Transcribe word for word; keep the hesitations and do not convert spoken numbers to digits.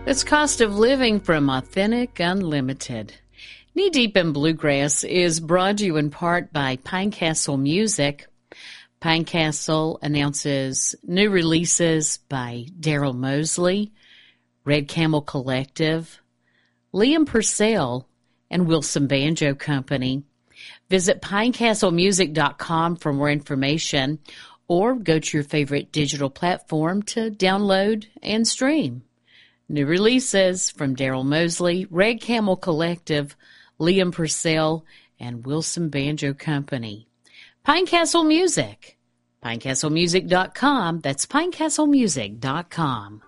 This cost of living from Authentic Unlimited. Knee Deep in Bluegrass is brought to you in part by Pinecastle Music. Pinecastle announces new releases by Daryl Mosley, Red Camel Collective, Liam Purcell, and Wilson Banjo Company. Visit pinecastle music dot com for more information or go to your favorite digital platform to download and stream. New releases from Daryl Mosley, Red Camel Collective, Liam Purcell, and Wilson Banjo Company. Pinecastle Music. pinecastle music dot com. That's pinecastle music dot com.